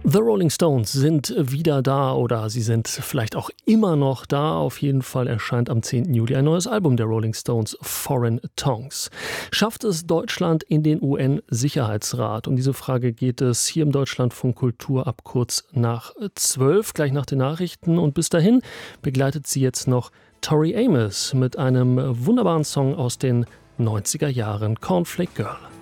The Rolling Stones sind wieder da oder sie sind vielleicht auch immer noch da. Auf jeden Fall erscheint am 10. Juli ein neues Album der Rolling Stones, Foreign Tongues. Schafft es Deutschland in den UN-Sicherheitsrat? Um diese Frage geht es hier im Deutschlandfunk Kultur ab kurz nach 12, gleich nach den Nachrichten. Und bis dahin begleitet sie jetzt noch Tori Amos mit einem wunderbaren Song aus den 90er Jahren, Cornflake Girl.